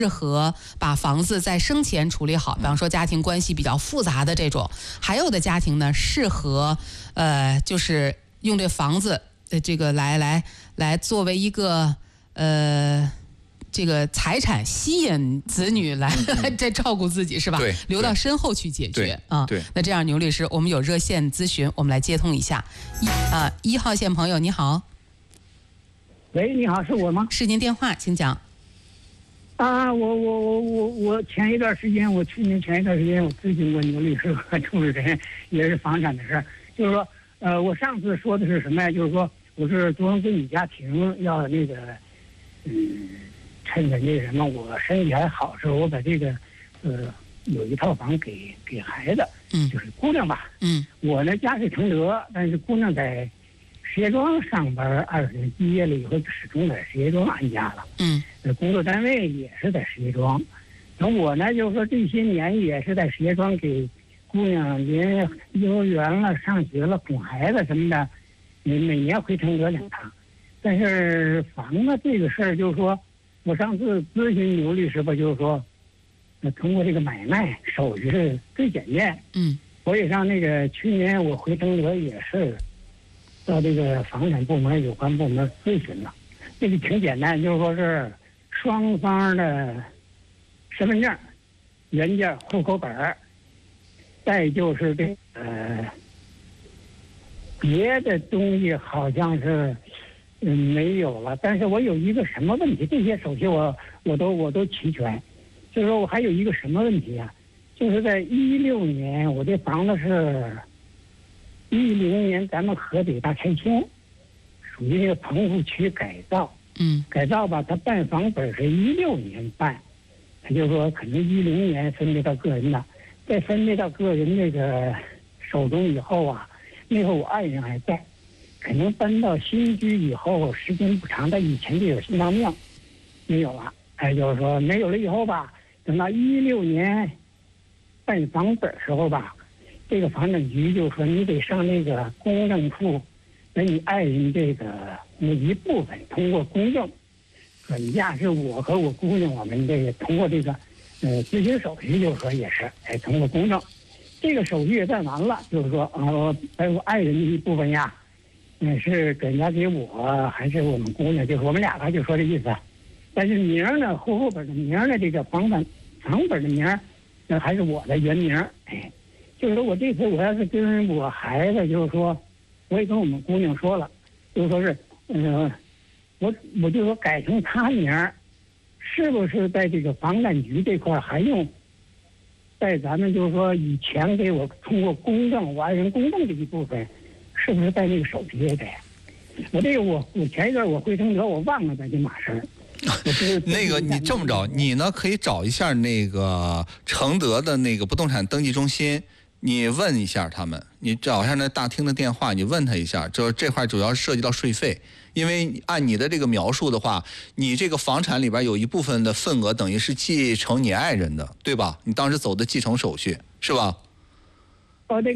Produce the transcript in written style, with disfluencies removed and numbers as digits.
适合把房子在生前处理好，比方说家庭关系比较复杂的这种，还有的家庭呢适合就是用这房子这个来作为一个这个财产吸引子女来再照顾自己是吧？ 对， 留到身后去解决啊。 对， 那这样牛律师，我们有热线咨询，我们来接通一下。1号线朋友你好。 喂，你好，是我吗？ 是您电话，请讲。 我前一段时间，去年前一段时间，我咨询过牛律师和主持人，也是房产的事儿。就是说，我上次说的是什么呀？就是说，我是独生子女家庭，要那个，趁着那什么，我身体还好时候，我把这个，有一套房给孩子，就是姑娘吧。我呢家是承德，但是姑娘在石家庄上班，20年毕业了以后始终在石家庄安家了。工作单位也是在石家庄。等我呢，就是说这些年也是在石家庄给姑娘连幼儿园了、上学了、哄孩子什么的，每年回承德2趟。但是房子这个事儿，就是说我上次咨询牛律师吧，就是说，通过这个买卖手续是最简便。我也上那个去年我回承德也是。到这个房产部门有关部门咨询了，这个挺简单，就是说是双方的身份证、原件、户口本，再就是这别的东西好像是没有了。但是我有一个什么问题，这些手续我都齐全，就是说我还有一个什么问题啊？就是在16年，我这房子是。10年咱们河北大拆迁，属于那个棚户区改造。改造吧，他办房本是16年办，他就说可能10年分配到个人的，再分配到个人这个手中以后啊，那会儿我爱人还在，可能搬到新居以后时间不长，他以前就有心脏病，没有了。就是说没有了以后吧，等到16年办房本时候吧。这个房产局就说你得上那个公证处，把你爱人这个那一部分通过公证转嫁，是我和我姑娘我们这个通过这个咨询手续，就是说也是通过公证，这个手续也办完了，就是说把我爱人的一部分呀，是转嫁给我还是我们姑娘，就是我们俩他就说这意思。但是名呢，户口本的名呢，这个房本的名还是我的原名。就是说我这次我要是跟我孩子，就是说，我也跟我们姑娘说了，就是说是，我就说改成他名，是不是在这个房产局这块还用，在咱们就是说以前给我通过公证，我爱人公证这一部分，是不是在那个手续也得？我这个我前一段我回承德，我忘了这码事儿。 那个你这么着，你呢可以找一下那个承德的那个不动产登记中心。你问一下他们，你找一下那大厅的电话，你问他一下，就是这块主要涉及到税费，因为按你的这个描述的话，你这个房产里边有一部分的份额等于是继承你爱人的，对吧？你当时走的继承手续是吧？ 这个